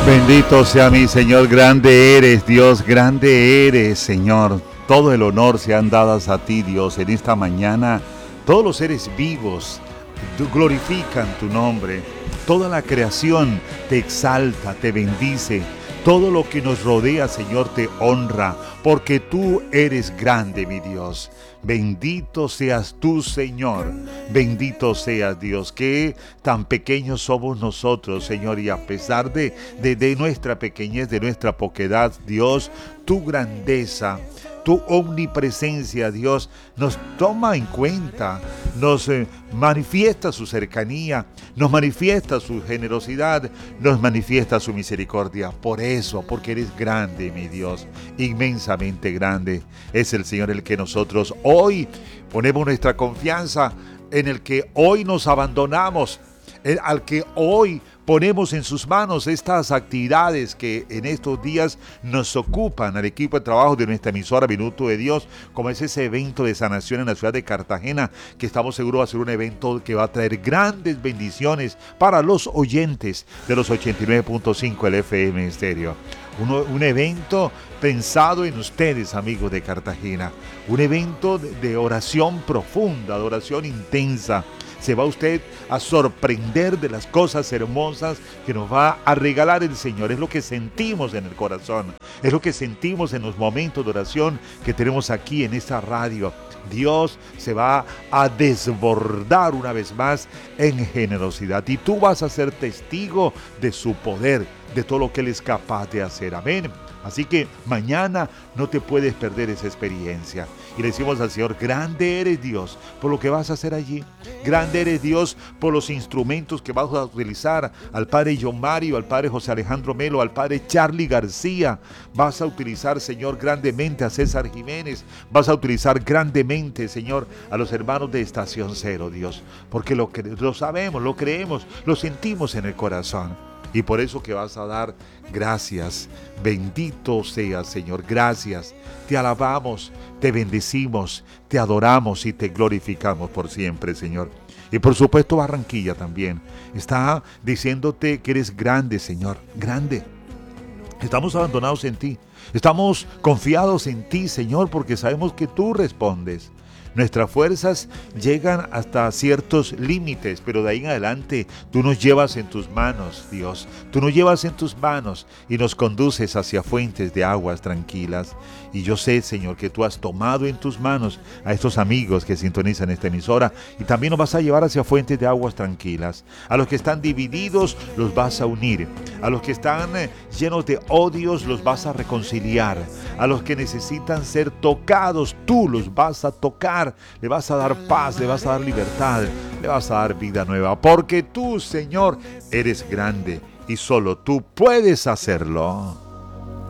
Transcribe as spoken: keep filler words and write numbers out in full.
Bendito sea mi Señor, grande eres, Dios, grande eres, Señor. Todo el honor sean dadas a ti, Dios, en esta mañana. Todos los seres vivos glorifican tu nombre. Toda la creación te exalta, te bendice. Todo lo que nos rodea, Señor, te honra, porque tú eres grande, mi Dios. Bendito seas tú, Señor. Bendito seas, Dios. Que tan pequeños somos nosotros, Señor, y a pesar de, de, de nuestra pequeñez, de nuestra poquedad, Dios, tu grandeza, tu omnipresencia, Dios, nos toma en cuenta, nos eh, manifiesta su cercanía, nos manifiesta su generosidad, nos manifiesta su misericordia. Por eso, porque eres grande, mi Dios, inmensamente grande. Es el Señor el que nosotros hoy ponemos nuestra confianza, en el que hoy nos abandonamos, el, al que hoy ponemos en sus manos estas actividades que en estos días nos ocupan al equipo de trabajo de nuestra emisora Minuto de Dios, como es ese evento de sanación en la ciudad de Cartagena, que estamos seguros va a ser un evento que va a traer grandes bendiciones para los oyentes de los ochenta y nueve punto cinco el F M Estéreo. Un, un evento pensado en ustedes, amigos de Cartagena. Un evento de, de oración profunda, de oración intensa. Se va usted a sorprender de las cosas hermosas que nos va a regalar el Señor. Es lo que sentimos en el corazón. Es lo que sentimos en los momentos de oración que tenemos aquí en esta radio. Dios se va a desbordar una vez más en generosidad. Y tú vas a ser testigo de su poder, de todo lo que Él es capaz de hacer. Amén. Así que mañana no te puedes perder esa experiencia. Y le decimos al Señor, grande eres Dios por lo que vas a hacer allí. Grande eres Dios por los instrumentos que vas a utilizar. Al Padre John Mario, al Padre José Alejandro Melo, al Padre Charlie García. Vas a utilizar, Señor, grandemente a César Jiménez. Vas a utilizar grandemente, Señor, a los hermanos de Estación Cero, Dios. Porque lo, lo sabemos, lo creemos, lo sentimos en el corazón. Y por eso que vas a dar gracias. Bendito seas, Señor. Gracias. Te alabamos, te bendecimos, te adoramos y te glorificamos por siempre, Señor. Y por supuesto Barranquilla también está diciéndote que eres grande, Señor. Grande. Estamos abandonados en ti. Estamos confiados en ti, Señor, porque sabemos que tú respondes. Nuestras fuerzas llegan hasta ciertos límites, pero de ahí en adelante tú nos llevas en tus manos, Dios. Tú nos llevas en tus manos y nos conduces hacia fuentes de aguas tranquilas. Y yo sé, Señor, que tú has tomado en tus manos a estos amigos que sintonizan esta emisora y también nos vas a llevar hacia fuentes de aguas tranquilas. A los que están divididos los vas a unir. A los que están eh, llenos de odios los vas a reconciliar. A los que necesitan ser tocados, tú los vas a tocar. Le vas a dar paz, le vas a dar libertad, le vas a dar vida nueva. Porque tú, Señor, eres grande y solo tú puedes hacerlo.